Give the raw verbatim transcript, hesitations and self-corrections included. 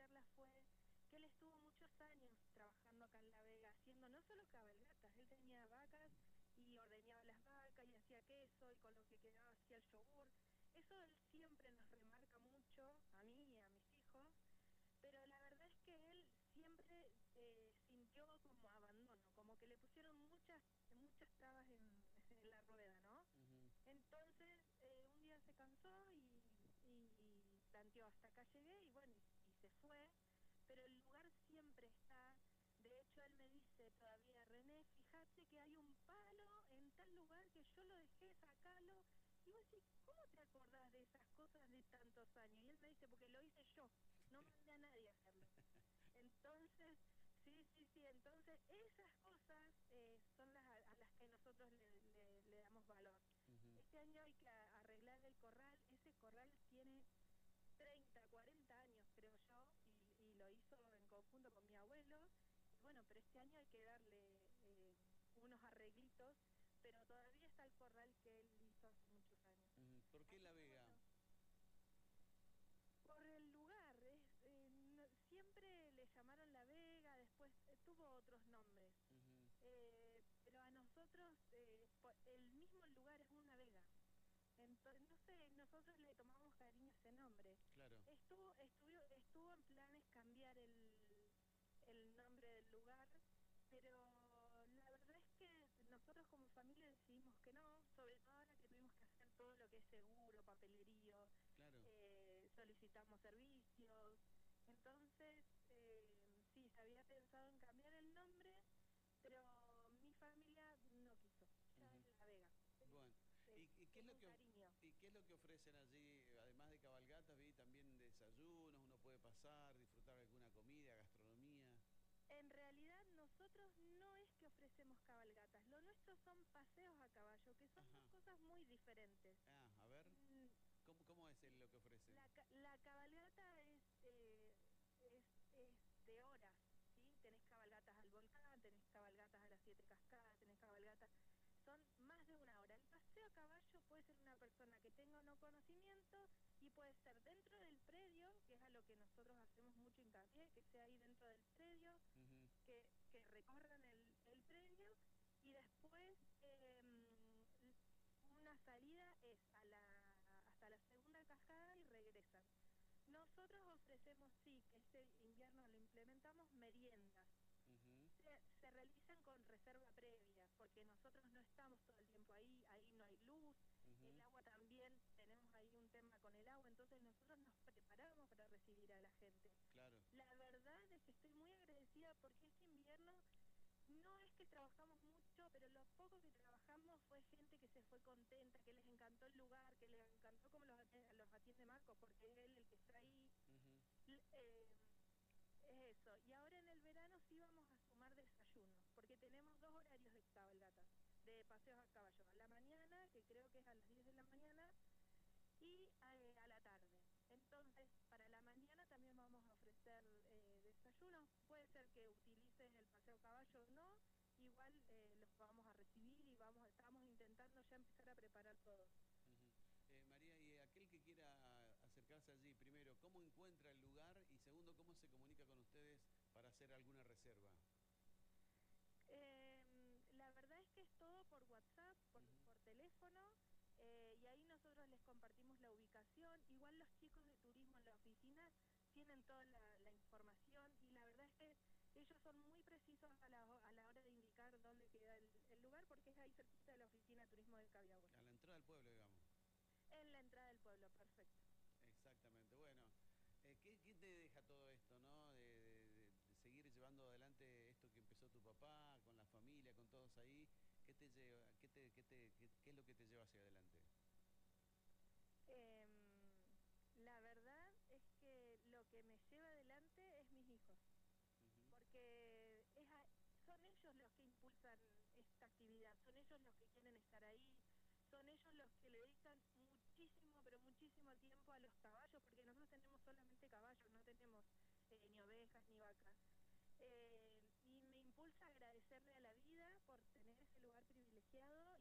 agradecerla fue que él estuvo muchos años trabajando acá en La Vega, haciendo no solo cabalgatas, él tenía vacas y ordeñaba las vacas y hacía queso y con lo que quedaba hacía el yogur. Eso él siempre nos remarca mucho, a mí y a mis hijos, pero la verdad es que él siempre eh, sintió como abandono, como que le pusieron muchas muchas trabas en, en la rueda, ¿no? Ujú. Entonces eh, un día se cansó y, y planteó hasta acá llegué y bueno, y, y se fue, pero el lugar siempre está. De hecho él me dice todavía, René, fíjate que hay un palo en tal lugar que yo lo dejé, sacalo. Y vos decís, ¿cómo te acordás de esas cosas de tantos años? Y él me dice, porque lo hice yo, no mandé a nadie a hacerlo. Entonces, sí, sí, sí, entonces esas cosas eh, son las a, a las que nosotros le, le, le damos valor. Ujú. Este año hay que arreglar el corral, ese corral tiene treinta, cuarenta años creo yo, y, y lo hizo en conjunto con mi abuelo, y bueno, pero este año hay que darle eh, unos arreglitos, pero todavía está el corral que él hizo hace muchos años. Ujú. ¿Por qué Así La que Vega? bueno, por el lugar, es, eh, no, siempre le llamaron La Vega, después eh, tuvo otros nombres, Ujú. eh, pero a nosotros eh, el mismo lugar es una vega. Entonces, no sé, nosotros le tomamos cariño a ese nombre. Claro. Estuvo, estuvo, estuvo en planes cambiar el, el nombre del lugar, pero la verdad es que nosotros como familia decidimos que no, sobre todo ahora que tuvimos que hacer todo lo que es seguro, papelerío, Claro. eh, solicitamos servicios. Entonces, eh, sí, se había pensado en cambiar el nombre, pero mi familia no quiso, ya Ujú. es La Vega. Es, Bueno, es, ¿y, y qué es es lo un que of- cariño. y qué es lo que ofrecen allí? Además de cabalgatas, vi también desayunos, uno puede pasar, disfrutar alguna comida, gastronomía. En realidad nosotros no es que ofrecemos cabalgatas, lo nuestro son paseos a caballo, que son dos Ajá. cosas muy diferentes. Ah, a ver, Mm, ¿cómo, cómo es el- lo que ofrecen? La, ca- la cabalgata es, eh, es, es de horas, ¿sí? Tenés cabalgatas al volcán, tenés cabalgatas a las siete cascadas, tenés cabalgatas, son más de una hora. El paseo a caballo puede ser una persona que tenga o no conocimiento y puede ser dentro del predio, que es a lo que nosotros hacemos mucho hincapié, que sea ahí dentro del predio, Ujú. que, que recorran el, el predio y después eh, una salida es a la, hasta la segunda cascada y regresan. Nosotros ofrecemos, sí, que este invierno lo implementamos, meriendas. Ujú. Se, se realizan con reserva previa, porque nosotros no estamos todo el tiempo ahí, ahí no hay luz, el Ujú. agua también, tenemos ahí un tema con el agua, entonces nosotros nos preparamos para recibir a la gente. Claro. La verdad es que estoy muy agradecida porque este invierno no es que trabajamos mucho, pero lo poco que trabajamos fue gente que se fue contenta, que les encantó el lugar, que les encantó cómo los atiende, los atiende Marcos, porque es él el que está ahí. Ujú. L- eh, es eso. Y ahora en el verano sí vamos a sumar desayunos, porque tenemos dos horarios de cabalgatas, de paseos a caballo. A la mañana, que creo que es a las diez de la mañana, y eh, a la tarde. Entonces, para la mañana también vamos a ofrecer eh, desayunos. Puede ser que utilices el paseo caballo o no, igual eh, los vamos a recibir y vamos, estamos intentando ya empezar a preparar todo. Ujú. Eh, María, y aquel que quiera acercarse allí, primero, ¿cómo encuentra el lugar? Y segundo, ¿cómo se comunica con ustedes para hacer alguna reserva? Eh, la verdad es que es todo por WhatsApp, por, Ujú. por teléfono, eh, y ahí nosotros les compartimos la ubicación. Igual los chicos de turismo en la oficina tienen toda la, la información y la verdad es que ellos son muy precisos a la, a la hora de indicar dónde queda el, el lugar porque es ahí cerquita de la oficina de turismo del Cabiagüe. A la entrada del pueblo, digamos. En la entrada del pueblo, perfecto. Exactamente. Bueno, eh, ¿qué, qué te deja todo esto, no? De, de- de- de seguir llevando adelante esto que empezó tu papá, con la familia, con todos ahí. ¿Qué te lleva, qué te, qué te, qué, qué es lo que te lleva hacia adelante? Eh, la verdad es que lo que me lleva adelante es mis hijos. Ujú. Porque es a- son ellos los que impulsan esta actividad, son ellos los que quieren estar ahí, son ellos los que le dedican muchísimo, pero muchísimo tiempo a los caballos, porque nosotros tenemos solamente caballos, no tenemos eh, ni ovejas ni vacas. Eh, y me impulsa a agradecerle a la vida por tener ese lugar privilegiado